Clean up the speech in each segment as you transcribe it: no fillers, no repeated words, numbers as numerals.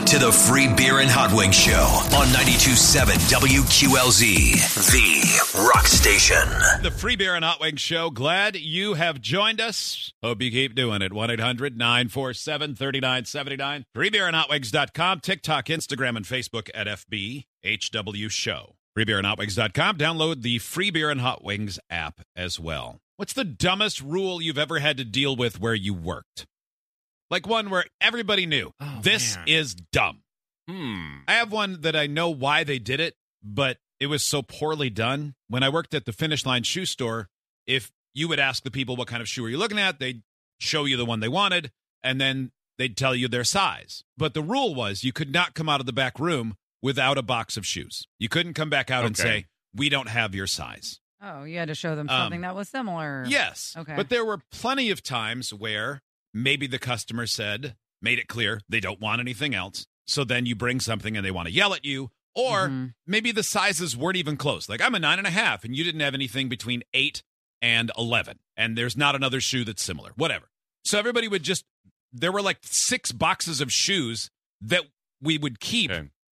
to the Free Beer and Hot Wings Show on 92.7 WQLZ, the rock station. The Free Beer and Hot Wings Show. Glad you have joined us. Hope you keep doing it. 1-800-947-3979. FreeBeerandHotWings.com. TikTok, Instagram, and Facebook at FBHW Show. FreeBeerandHotWings.com. Download the Free Beer and Hot Wings app as well. What's the dumbest rule you've ever had to deal with where you worked? Like one where everybody knew, this is dumb. I have one that I know why they did it, but it was so poorly done. When I worked at the Finish Line shoe store, if you would ask the people what kind of shoe are you looking at, they'd show you the one they wanted, and then they'd tell you their size. But the rule was you could not come out of the back room without a box of shoes. You couldn't come back out and say, we don't have your size. Oh, you had to show them something that was similar. Yes. Okay. But there were plenty of times where maybe the customer made it clear they don't want anything else. So then you bring something and they want to yell at you. Or maybe the sizes weren't even close. Like I'm a 9.5 and you didn't have anything between 8 and 11. And there's not another shoe that's similar. Whatever. So everybody would there were like 6 boxes of shoes that we would keep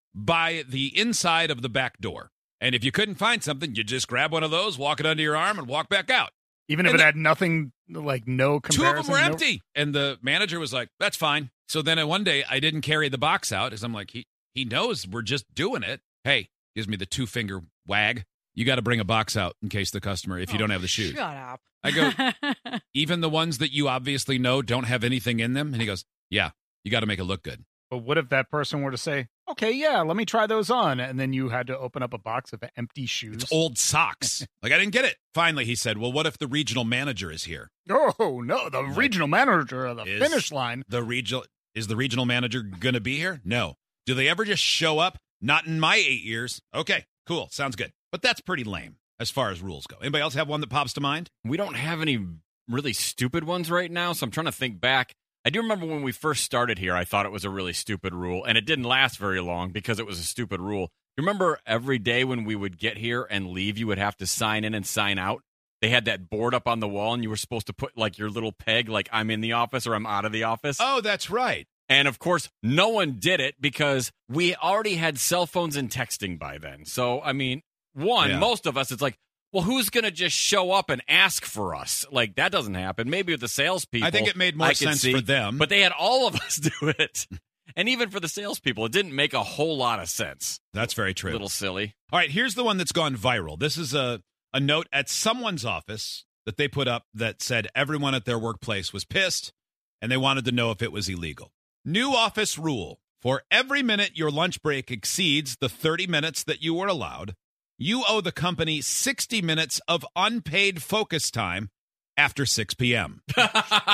by the inside of the back door. And if you couldn't find something, you just grab one of those, walk it under your arm, and walk back out. Even if it had nothing, like no comparison. 2 of them were empty. And the manager was like, that's fine. So then one day I didn't carry the box out because I'm like, he knows we're just doing it. Hey, gives me the 2-finger wag. You got to bring a box out in case the customer, if you don't have the shoes. Shut up. I go, even the ones that you obviously know don't have anything in them? And he goes, yeah, you got to make it look good. But what if that person were to say, okay, yeah, let me try those on. And then you had to open up a box of empty shoes. It's old socks. Like, I didn't get it. Finally, he said, well, what if the regional manager is here? Oh, no, the regional manager of the Finish Line. Is the regional manager going to be here? No. Do they ever just show up? Not in my 8 years. Okay, cool. Sounds good. But that's pretty lame as far as rules go. Anybody else have one that pops to mind? We don't have any really stupid ones right now, so I'm trying to think back. I do remember when we first started here, I thought it was a really stupid rule, and it didn't last very long because it was a stupid rule. You remember every day when we would get here and leave, you would have to sign in and sign out? They had that board up on the wall, and you were supposed to put, like, your little peg, like, I'm in the office or I'm out of the office. Oh, that's right. And, of course, no one did it because we already had cell phones and texting by then. So, I mean, most of us, it's like, well, who's going to just show up and ask for us? Like, that doesn't happen. Maybe with the salespeople. I think it made more sense for them. But they had all of us do it. And even for the salespeople, it didn't make a whole lot of sense. That's very true. A little silly. All right, here's the one that's gone viral. This is a note at someone's office that they put up that said everyone at their workplace was pissed, and they wanted to know if it was illegal. New office rule. For every minute your lunch break exceeds the 30 minutes that you were allowed, you owe the company 60 minutes of unpaid focus time after 6 p.m. For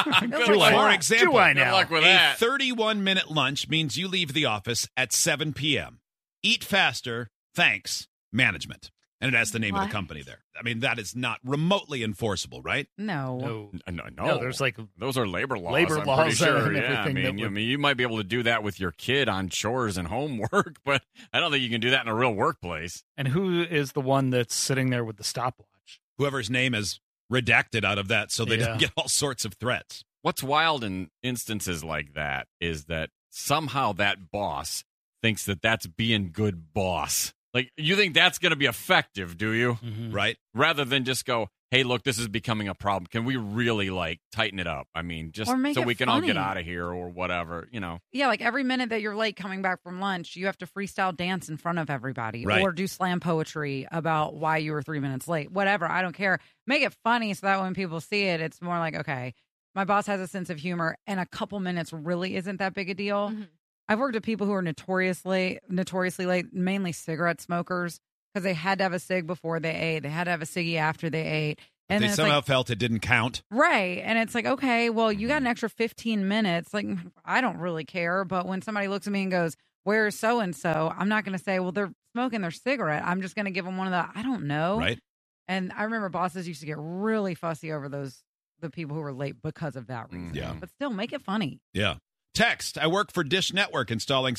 example, Good luck with a that. 31-minute lunch means you leave the office at 7 p.m. Eat faster, thanks, management. And it has the name of the company there. I mean, that is not remotely enforceable, right? No. No, there's like those are labor laws. labor I'm laws pretty sure. and Yeah, everything. I mean, you might be able to do that with your kid on chores and homework, but I don't think you can do that in a real workplace. And who is the one that's sitting there with the stopwatch? Whoever's name is redacted out of that so they don't get all sorts of threats. What's wild in instances like that is that somehow that boss thinks that that's being good boss. Like, you think that's going to be effective, do you? Mm-hmm. Right? Rather than just go, hey, look, this is becoming a problem. Can we really, like, tighten it up? I mean, just Or make so it we can all get funny. out of here or whatever, you know. Yeah, like every minute that you're late coming back from lunch, you have to freestyle dance in front of everybody Right. or do slam poetry about why you were 3 minutes late. Whatever, I don't care. Make it funny so that when people see it, it's more like, okay, my boss has a sense of humor and a couple minutes really isn't that big a deal. Mm-hmm. I've worked with people who are notoriously late, mainly cigarette smokers, because they had to have a cig before they ate. They had to have a ciggy after they ate. And they then it's somehow like, felt it didn't count. right. And it's like, okay, well, you got an extra 15 minutes. Like, I don't really care. But when somebody looks at me and goes, where's so-and-so? I'm not going to say, well, they're smoking their cigarette. I'm just going to give them one of the, I don't know. Right. And I remember bosses used to get really fussy over the people who were late because of that reason. Yeah. But still, make it funny. Yeah. Text. I work for Dish Network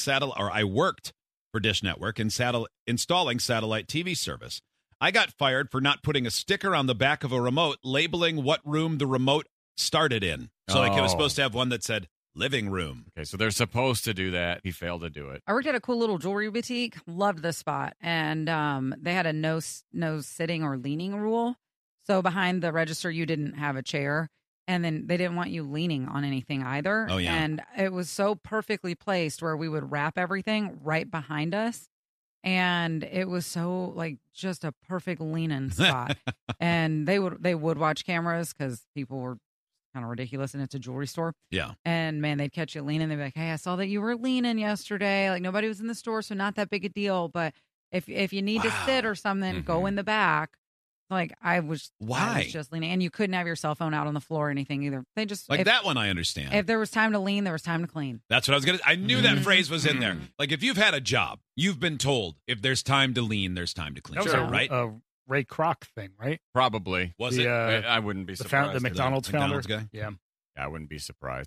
I worked for Dish Network installing satellite TV service. I got fired for not putting a sticker on the back of a remote labeling what room the remote started in. So like it was supposed to have one that said living room. Okay, so they're supposed to do that. He failed to do it. I worked at a cool little jewelry boutique. Loved the spot. And they had a no sitting or leaning rule. So behind the register, you didn't have a chair. And then they didn't want you leaning on anything either. Oh, yeah. And it was so perfectly placed where we would wrap everything right behind us. And it was so like just a perfect lean-in spot. And they would watch cameras because people were kind of ridiculous and it's a jewelry store. Yeah. And man, they'd catch you leaning. They'd be like, hey, I saw that you were leaning yesterday. Like nobody was in the store, so not that big a deal. But if you need to sit or something, go in the back. Like I was just leaning, and you couldn't have your cell phone out on the floor or anything either. They just like that one. I understand. If there was time to lean, there was time to clean. That's what I was gonna. I knew that phrase was in there. Like if you've had a job, you've been told if there's time to lean, there's time to clean. That was right? a Ray Kroc thing, right? Probably. Was the, it? I wouldn't be surprised. The McDonald's founder. McDonald's guy? Yeah. I wouldn't be surprised.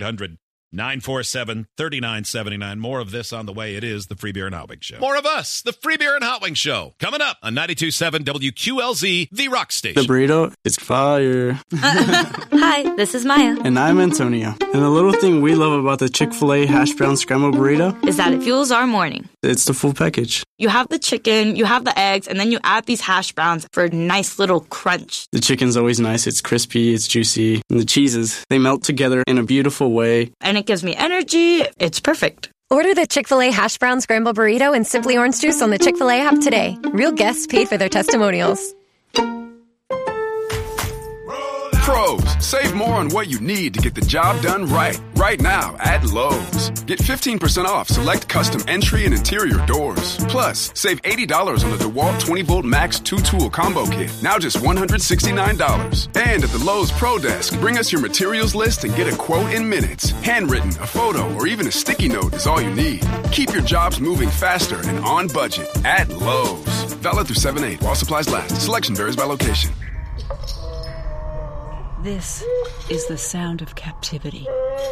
1-800-947-3979. More of this on the way. It is the Free Beer and Hot Wings Show. More of us, the Free Beer and Hot Wings Show. Coming up on 92.7 WQLZ, the Rock Station. The burrito is fire. Hi, this is Maya. And I'm Antonio. And the little thing we love about the Chick-fil-A hash brown scrambled burrito is that it fuels our morning. It's the full package. You have the chicken, you have the eggs, and then you add these hash browns for a nice little crunch. The chicken's always nice. It's crispy, it's juicy. And the cheeses, they melt together in a beautiful way. And it gives me energy. It's perfect. Order the Chick-fil-A hash brown scramble burrito and Simply Orange Juice on the Chick-fil-A app today. Real guests paid for their testimonials. Pros, save more on what you need to get the job done right. Right now at Lowe's. Get 15% off select custom entry and interior doors. Plus, save $80 on the DeWalt 20-volt Max 2-tool combo kit. Now just $169. And at the Lowe's Pro Desk, bring us your materials list and get a quote in minutes. Handwritten, a photo, or even a sticky note is all you need. Keep your jobs moving faster and on budget at Lowe's. Valid through 7/8 while supplies last. Selection varies by location. This is the sound of captivity.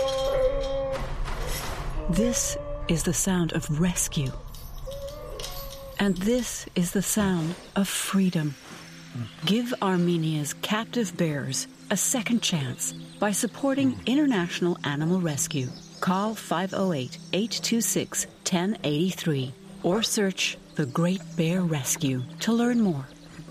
This is the sound of rescue. And this is the sound of freedom. Give Armenia's captive bears a second chance by supporting International Animal Rescue. Call 508-826-1083 or search The Great Bear Rescue to learn more.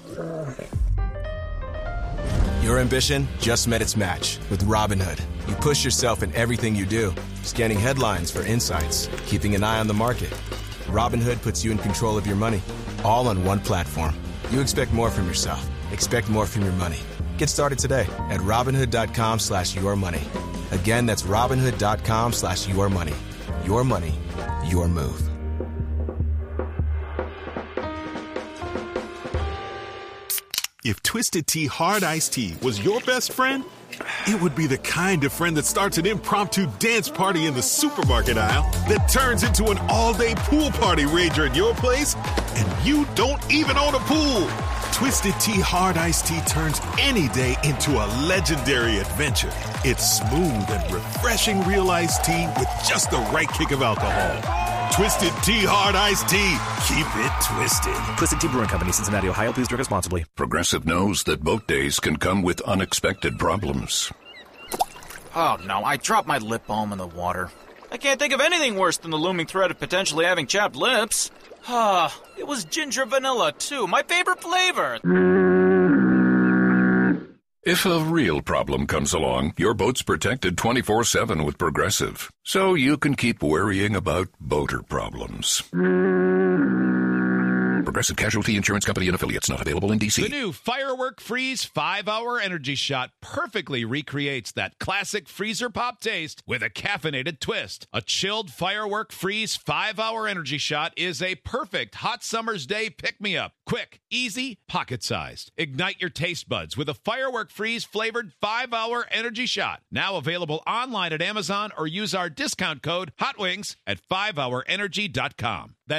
Your ambition just met its match with Robinhood. You push yourself in everything you do, scanning headlines for insights, keeping an eye on the market. Robinhood puts you in control of your money, all on one platform. You expect more from yourself. Expect more from your money. Get started today at Robinhood.com/yourmoney. Again, that's Robinhood.com/yourmoney. Your money, your move. If Twisted Tea Hard Iced Tea was your best friend, it would be the kind of friend that starts an impromptu dance party in the supermarket aisle that turns into an all-day pool party rager at your place, and you don't even own a pool. Twisted Tea Hard Iced Tea turns any day into a legendary adventure. It's smooth and refreshing real iced tea with just the right kick of alcohol. Twisted Tea Hard Iced Tea. Keep it twisted. Twisted Tea Brewing Company, Cincinnati, Ohio. Please drink responsibly. Progressive knows that boat days can come with unexpected problems. Oh, no. I dropped my lip balm in the water. I can't think of anything worse than the looming threat of potentially having chapped lips. It was ginger vanilla, too. My favorite flavor. If a real problem comes along, your boat's protected 24/7 with Progressive, so you can keep worrying about boater problems. Progressive Casualty Insurance Company and Affiliates, not available in D.C. The new Firework Freeze 5-Hour Energy Shot perfectly recreates that classic freezer pop taste with a caffeinated twist. A chilled Firework Freeze 5-Hour Energy Shot is a perfect hot summer's day pick-me-up. Quick, easy, pocket-sized. Ignite your taste buds with a Firework Freeze flavored 5-Hour Energy Shot. Now available online at Amazon or use our discount code HOTWINGS at 5hourenergy.com. That's